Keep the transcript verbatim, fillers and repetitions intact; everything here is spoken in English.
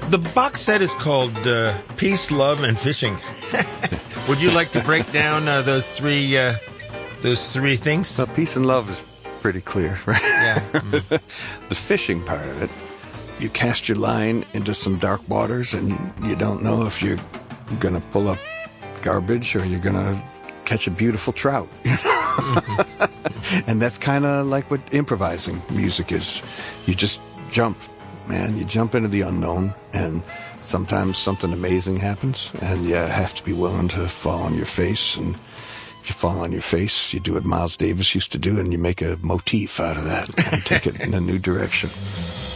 The box set is called uh, Peace, Love, and Fishing. Would you like to break down uh, those three uh, those three things? Well, peace and love is pretty clear, right? Yeah. Mm. The fishing part of it, you cast your line into some dark waters, and you don't know if you're going to pull up garbage or you're going to catch a beautiful trout. You know? Mm-hmm. And that's kind of like what improvising music is. You just jump, man. You jump into the unknown, and sometimes something amazing happens, and you have to be willing to fall on your face. And if you fall on your face, you do what Miles Davis used to do, and you make a motif out of that and take it in a new direction.